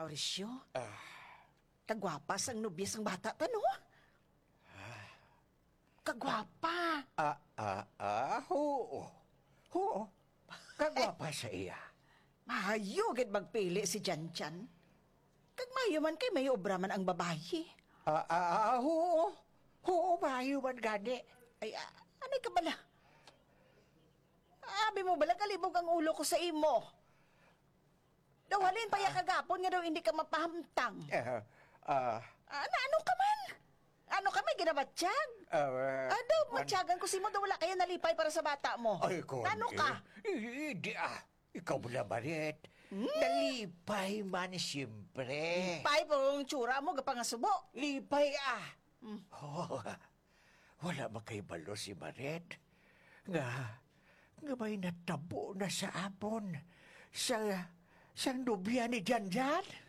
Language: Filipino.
Mauricio, kagwapa sang nobya sang bata ta, no? Kagwapa. Oo. Oo. Kagwapa sa iya. Mahayo gid magpili si Janchan. Kag mayo man kay may obra man ang babayi. Oo. Oo, mayo man gani. Ay, anay ka bala? Abi mo bala kalibog ang ulo ko sa imo. Dawalin pa ya kagapon nga daw hindi ka mapahamtang. Ano ka man? Ano ka may ginabatsyag? Daw, matsyagan ko si mo daw wala kaya nalipay para sa bata mo. Ay, ko. Ano ka? Hindi Ikaw mo na, Marit. Nalipay man siyempre. Lipay po ang tsura mo, gapangasubo. Lipay Oh, wala makaibalo si Marit. Nga may natabo na sa apon. Sa nobya ni Janjan.